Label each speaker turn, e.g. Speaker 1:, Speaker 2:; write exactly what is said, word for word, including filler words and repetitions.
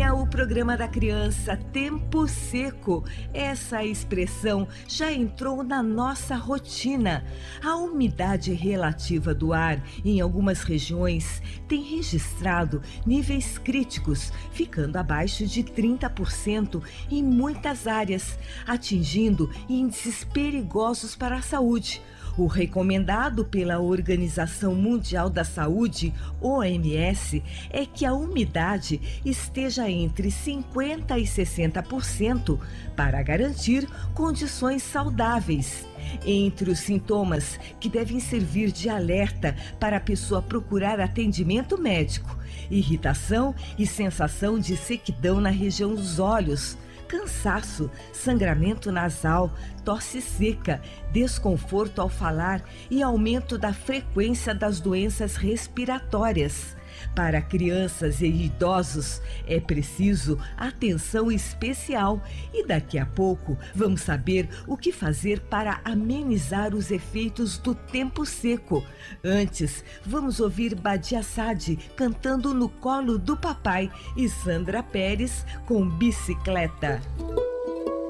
Speaker 1: Olha, o programa da criança Tempo Seco. Essa expressão já entrou na nossa rotina. A umidade relativa do ar em algumas regiões tem registrado níveis críticos, ficando abaixo de trinta por cento em muitas áreas, atingindo índices perigosos para a saúde. O recomendado pela Organização Mundial da Saúde, O M S, é que a umidade esteja entre cinquenta e sessenta por cento para garantir condições saudáveis. Entre os sintomas que devem servir de alerta para a pessoa procurar atendimento médico: irritação e sensação de sequidão na região dos olhos, cansaço, sangramento nasal, tosse seca, desconforto ao falar e aumento da frequência das doenças respiratórias. Para crianças e idosos é preciso atenção especial e daqui a pouco vamos saber o que fazer para amenizar os efeitos do tempo seco. Antes, vamos ouvir Badia Saad cantando No Colo do Papai e Sandra Pérez com Bicicleta.